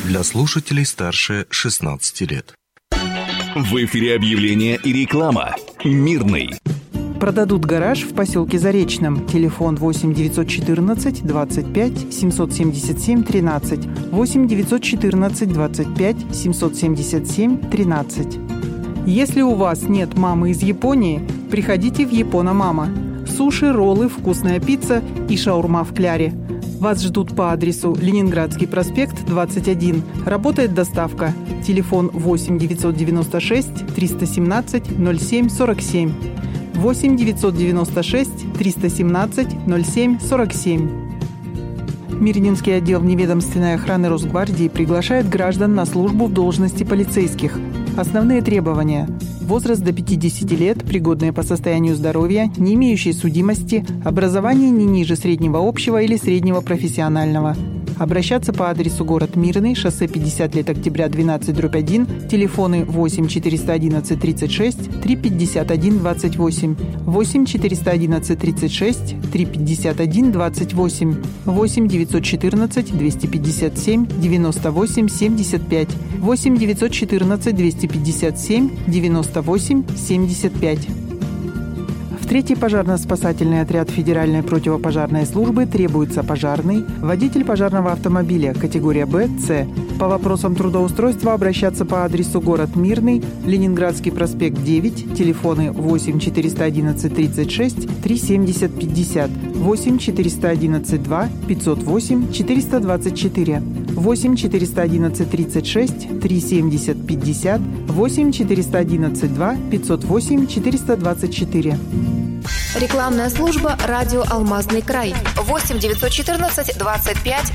для слушателей старше 16 лет. В эфире объявление и реклама. Мирный. Продадут гараж в поселке Заречном. Телефон 8 914 25 777 13. 8 914 25 777 13. Если у вас нет мамы из Японии, приходите в Япона-мама. Суши, роллы, вкусная пицца и шаурма в кляре. Вас ждут по адресу Ленинградский проспект, 21. Работает доставка. Телефон 8 996 317 07 47. 8 996 317 07 47. Мирнинский отдел вневедомственной охраны Росгвардии приглашает граждан на службу в должности полицейских. Основные требования: возраст до 50 лет, пригодные по состоянию здоровья, не имеющие судимости, образование не ниже среднего общего или среднего профессионального. Обращаться по адресу город Мирный, шоссе 50 лет октября 12/1, телефоны 8 411 36 351 28, 8 411 36 351 28, 8 914 257 98 75, 8 914 257 98 75. В третий пожарно-спасательный отряд Федеральной противопожарной службы требуется пожарный, водитель пожарного автомобиля категория Б, С. По вопросам трудоустройства обращаться по адресу город Мирный, Ленинградский проспект 9, телефоны 8 411 36 370 50, 8 411 2 508 424, 8 411 36 370 50, 8 411 2 508 424. Рекламная служба «Радио Алмазный край». 8 914 25